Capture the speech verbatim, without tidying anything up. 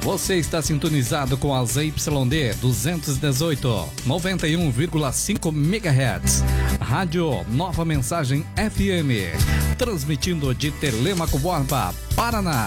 Você está sintonizado com a Z Y D duzentos e dezoito, noventa e um vírgula cinco megahertz. Rádio Nova Mensagem F M. Transmitindo de Telêmaco Borba, Paraná.